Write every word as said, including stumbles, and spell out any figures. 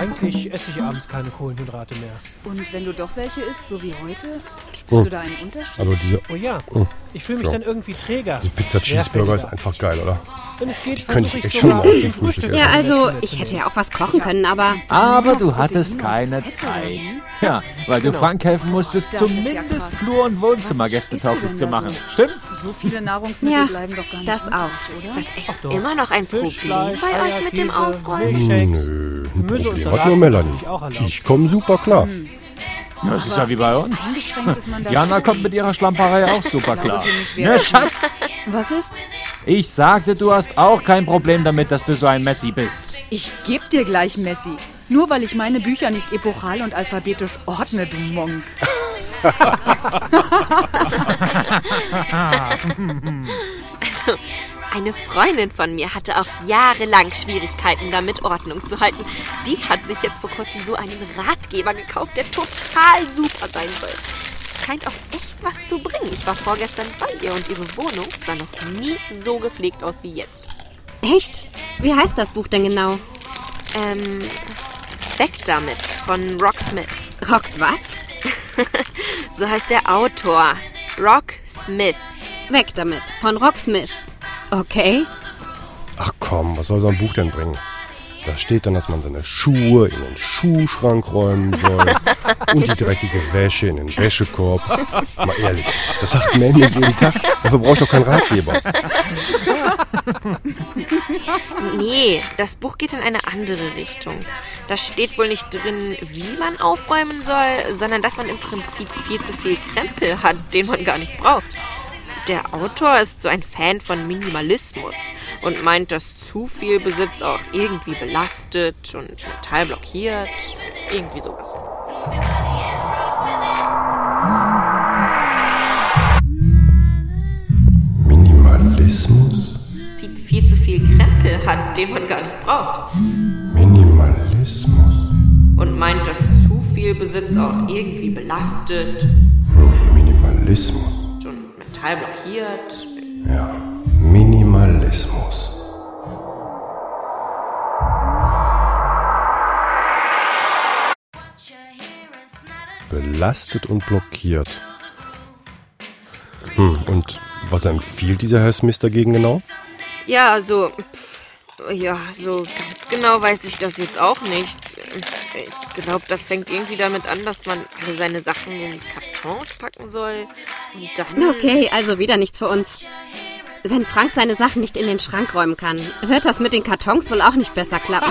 eigentlich esse ich abends keine Kohlenhydrate mehr. Und wenn du doch welche isst, so wie heute, spürst oh. du da einen Unterschied? Also diese, oh ja, oh. ich fühle mich so. dann irgendwie träger. Die Pizza Cheeseburger ist einfach geil, oder? Wenn es geht, versuche ich so schon mal zum Frühstück. Ja, also ich hätte ja auch was kochen können, aber... Aber du hattest keine Zeit. Ja, weil du Frank helfen musstest, zumindest Flur- und Wohnzimmergäste tauglich zu machen. Stimmt's? So viele Nahrungsmittel ja, bleiben doch gar nicht das auch. Oder? Ist das echt immer noch ein Problem bei euch mit dem Aufräumen? Nö, ein Problem hat nur Melanie. Ich komme super klar. Hm. Ja, das ist ja wie bei uns. Eingeschränkt ist man da Jana schon. kommt mit ihrer Schlamperei auch super klar. Ne, Schatz? Was ist? Ich sagte, du hast auch kein Problem damit, dass du so ein Messi bist. Ich geb dir gleich Messi. Nur weil ich meine Bücher nicht epochal und alphabetisch ordne, du Monk. Also, eine Freundin von mir hatte auch jahrelang Schwierigkeiten damit, Ordnung zu halten. Die hat sich jetzt vor kurzem so einen Ratgeber gekauft, der total super sein soll. Scheint auch echt was zu bringen. Ich war vorgestern bei ihr und ihre Wohnung sah noch nie so gepflegt aus wie jetzt. Echt? Wie heißt das Buch denn genau? Ähm, Weg damit von Rock Smith. Rocks was? So heißt der Autor. Rock Smith. Weg damit von Rock Smith. Okay. Ach komm, was soll so ein Buch denn bringen? Da steht dann, dass man seine Schuhe in den Schuhschrank räumen soll und die dreckige Wäsche in den Wäschekorb. Mal ehrlich, das sagt Mandy jeden Tag. Dafür brauche ich doch keinen Ratgeber. Nee, das Buch geht in eine andere Richtung. Da steht wohl nicht drin, wie man aufräumen soll, sondern dass man im Prinzip viel zu viel Krempel hat, den man gar nicht braucht. Der Autor ist so ein Fan von Minimalismus und meint, dass zu viel Besitz auch irgendwie belastet und mental blockiert. Irgendwie sowas. Minimalismus? Die viel zu viel Krempel hat, den man gar nicht braucht. Minimalismus? Und meint, dass zu viel Besitz auch irgendwie belastet. Minimalismus? Und mental blockiert. Ja, Minimalismus. Belastet und blockiert. Hm, und was empfiehlt dieser Herr Smith dagegen genau? Ja, so, pff, ja, so ganz genau weiß ich das jetzt auch nicht. Ich glaube, das fängt irgendwie damit an, dass man alle seine Sachen in Kartons packen soll. Und dann... Okay, also wieder nichts für uns. Wenn Frank seine Sachen nicht in den Schrank räumen kann, wird das mit den Kartons wohl auch nicht besser klappen.